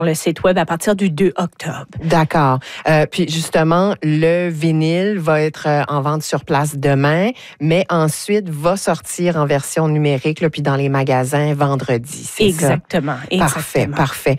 le site web à partir du 2 octobre. D'accord. Puis justement, le vinyle va être en vente sur place demain, mais ensuite va sortir en version numérique, là, puis dans les magasins vendredi. C'est Exactement. Ça? Parfait.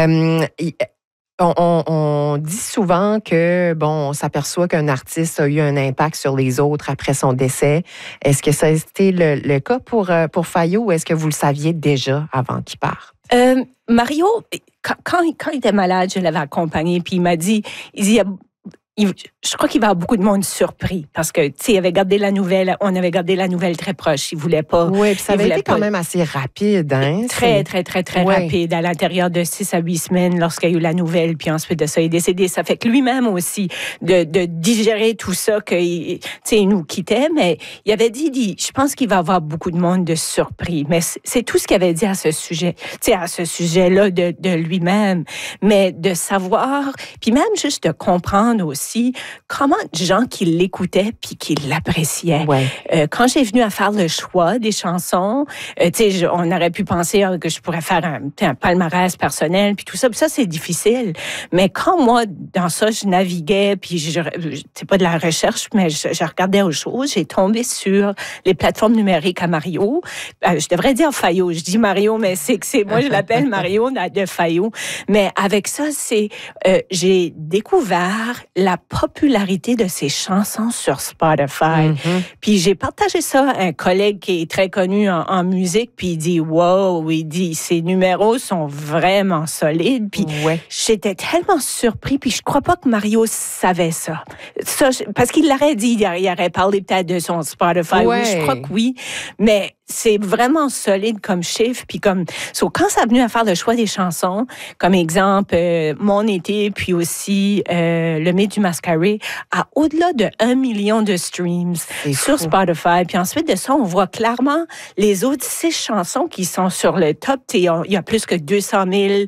On dit souvent que, on s'aperçoit qu'un artiste a eu un impact sur les autres après son décès. Est-ce que ça a été le cas pour Fayo ou est-ce que vous le saviez déjà avant qu'il parte? Mario, quand il était malade, je l'avais accompagné, puis il m'a dit, je crois qu'il va y avoir beaucoup de monde surpris parce que, tu sais, on avait gardé la nouvelle très proche. Il voulait pas. Oui, puis ça avait été quand même assez rapide, hein? Très rapide, à l'intérieur de 6 à 8 semaines lorsqu'il y a eu la nouvelle, puis ensuite de ça, il est décédé. Ça fait que lui-même aussi, de digérer tout ça, il nous quittait, mais il avait dit, je pense qu'il va y avoir beaucoup de monde de surpris. Mais c'est tout ce qu'il avait dit à ce sujet, à ce sujet-là de lui-même. Mais de savoir, puis même juste de comprendre aussi comment des gens qui l'écoutaient puis qui l'appréciaient. Ouais. Quand j'ai venu à faire le choix des chansons, on aurait pu penser que je pourrais faire un palmarès personnel puis tout ça. Puis ça, c'est difficile. Mais quand moi, dans ça, je naviguais puis c'est pas de la recherche, mais je regardais aux choses, j'ai tombé sur les plateformes numériques à Mario. Je devrais dire Fayo. Je dis Mario, mais c'est moi, je l'appelle Mario de Fayo. Mais avec ça, j'ai découvert la popularité de ses chansons sur Spotify. Puis j'ai partagé ça à un collègue qui est très connu en musique, puis il dit, wow, il dit, ses numéros sont vraiment solides. Puis j'étais tellement surpris, puis je crois pas que Mario savait ça. Parce qu'il l'aurait dit, il aurait parlé peut-être de son Spotify. Oui, je crois que oui, mais c'est vraiment solide comme chiffre. Puis quand ça a venu à faire le choix des chansons, comme exemple, Mon été, puis aussi Le Mythe du Masquerade, a au-delà de 1 million de streams sur Spotify. Puis ensuite de ça, on voit clairement les autres 6 chansons qui sont sur le top. Il y a plus que 200 000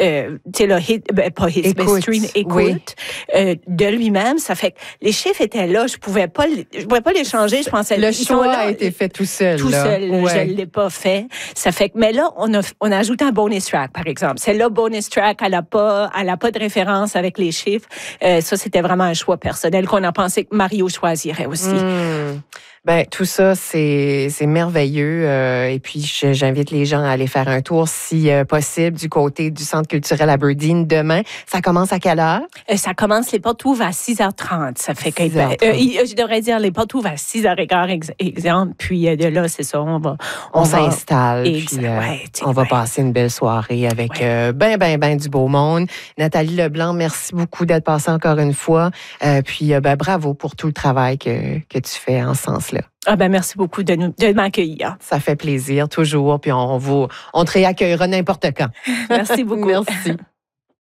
écoutes de lui-même. Ça fait que les chiffres étaient là. Je pouvais pas les changer. Je pensais le choix a été fait tout seul. Je ne l'ai pas fait. Ça fait que, mais là, on a ajouté un bonus track, par exemple. Celle-là, bonus track, elle a pas de référence avec les chiffres. Ça, c'était vraiment un choix personnel qu'on a pensé que Mario choisirait aussi. Ben tout ça, c'est merveilleux. Et puis, j'invite les gens à aller faire un tour, si possible, du côté du Centre culturel Aberdeen demain. Ça commence à quelle heure? Ça commence, les portes ouvrent à 6h30. Ça fait que, je devrais dire, les portes ouvrent à 6h15, exemple. Puis de là, c'est ça, on s'installe. Puis on va passer une belle soirée avec ben du beau monde. Nathalie Leblanc, merci beaucoup d'être passée encore une fois. Puis bravo pour tout le travail que tu fais en ce sens-là. Merci beaucoup de m'accueillir. Ça fait plaisir, toujours. Puis on te réaccueillera n'importe quand. Merci beaucoup. Merci.